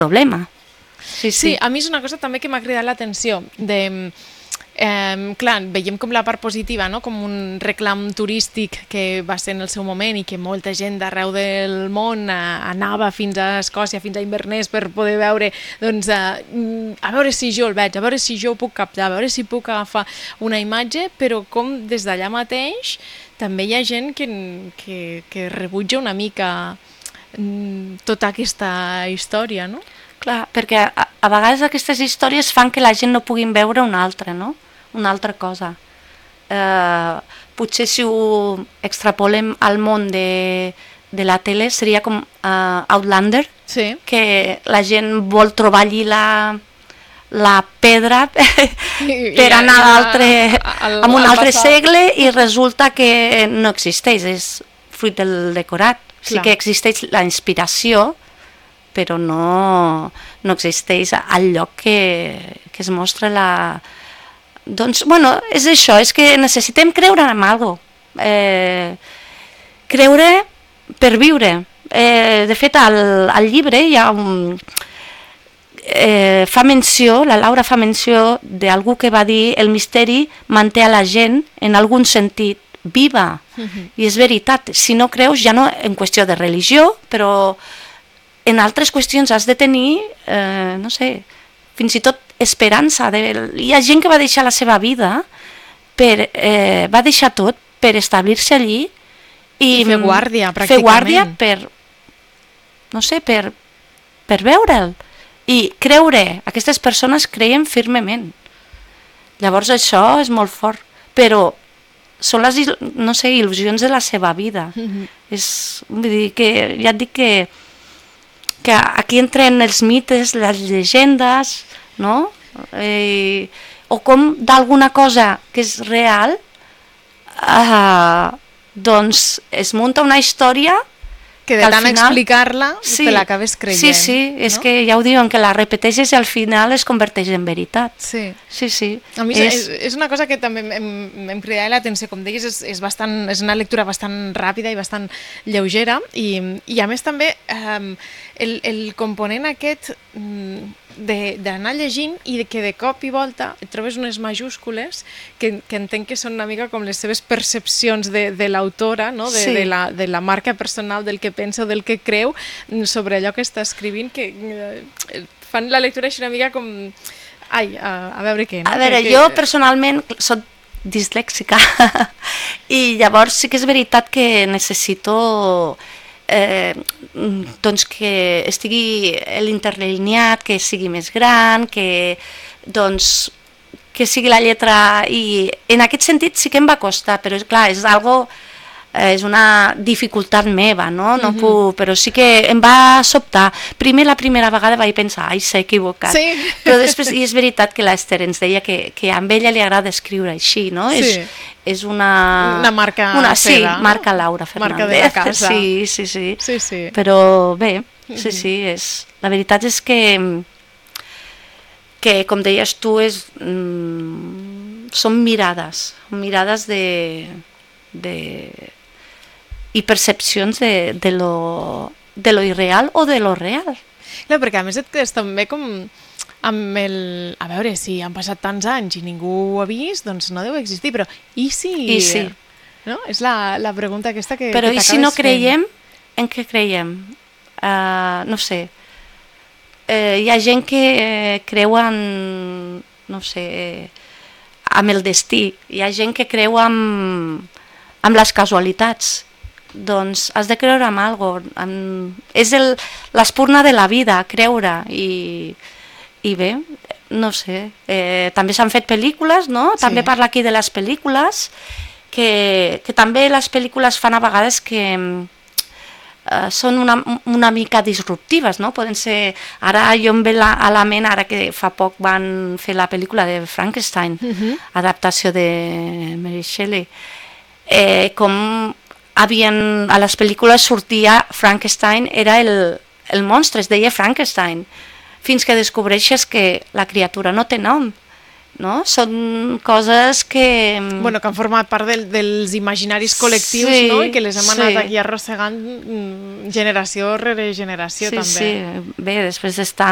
problema. Sí, a mi és una cosa també que m'ha cridat l'atenció clar, veiem com la part positiva, no? Com un reclam turístic que va ser en el seu moment i que molta gent d'arreu del món anava fins a Escòcia, fins a Inverness per poder veure, doncs, a veure si jo el veig, a veure si jo ho puc captar, a veure si puc agafar una imatge, però com des d'allà mateix també hi ha gent que rebutja una mica tota aquesta història, no? Clar, perquè a vegades aquestes històries fan que la gent no puguin veure una altra, no? Una altra cosa. Potser si ho extrapolem al món de la tele seria com Outlander, sí, que la gent vol trobar allí la pedra per anar a un altre segle i resulta que no existeix, és fruit del decorat. Sí que existeix la inspiració, però no existeix al lloc que es mostra la... Doncs, bueno, és això, és que necessitem creure en alguna cosa. Creure per viure. De fet, al llibre hi ha fa menció, la Laura fa menció d'algú que va dir el misteri manté a la gent en algun sentit viva. I és veritat, si no creus, ja no en qüestió de religió, però en altres qüestions has de tenir, no sé, fins i tot esperança. Hi ha gent que va deixar la seva vida, va deixar tot per establir-se allí i fer guàrdia, pràcticament. Fer guàrdia per, no sé, per veure'l. I creure, aquestes persones creien firmement. Llavors això és molt fort, però són les, no sé, il·lusions de la seva vida. Vull dir que, ja et dic que aquí entren els mites, les llegendes, no? O com d'alguna cosa que és real, doncs es munta una història que de tant explicar-la te l'acabes creient. Sí, és que ja ho diuen, que la repeteixes i al final es converteix en veritat. Sí. Sí. A mi és una cosa que també em cridava l'atenció, com deies, és una lectura bastant ràpida i bastant lleugera i a més també el component aquest d'anar llegint i que de cop i volta et trobes unes majúscules que entenc que són una mica com les seves percepcions de l'autora, no? de la marca personal del que pensa o del que creu sobre allò que està escrivint, que fan la lectura així una mica com... Ai, a veure què. No? A veure, jo personalment soc dislèxica i llavors sí que és veritat que necessito doncs que estigui l'interlineat, que sigui més gran, que sigui la lletra, i en aquest sentit sí que em va costar, però clar, és una dificultat meva, no? No puc, però sí que em va sobtar. Primer, la primera vegada vaig pensar, ai, s'ha equivocat. Sí. Però després, i és veritat que l'Ester ens deia que a ella li agrada escriure així, no? Sí. És una marca seva. Sí, marca Laura Fernández. Marca de la casa. Sí. Però bé, sí, la veritat és que com deies tu, són mirades i percepcions de lo irreal o de lo real. Clar, perquè a més et quedes també com amb a veure, si han passat tants anys i ningú ho ha vist, doncs no deu existir, però i si... No? És la pregunta aquesta que però t'acabes i si no fent. creiem, en què creiem? No sé. Hi ha gent que creu en, no sé, amb el destí. Hi ha gent que creu amb les casualitats. Doncs has de creure en alguna cosa. És l'espurna de la vida, creure. I bé, no sé. També s'han fet pel·lícules, no? Sí. També parla aquí de les pel·lícules, que també les pel·lícules fan a vegades que són una mica disruptives, no? Poden ser... Ara jo em ve a la ment, ara que fa poc van fer la pel·lícula de Frankenstein, adaptació de Mary Shelley, com a les pel·lícules sortia Frankenstein, era el monstre, es deia Frankenstein, fins que descobreixes que la criatura no té nom, no? Són coses que... Bueno, que han format part dels imaginaris col·lectius, no? I que les hem anat aquí arrossegant generació rere generació, també. Sí, bé, després d'estar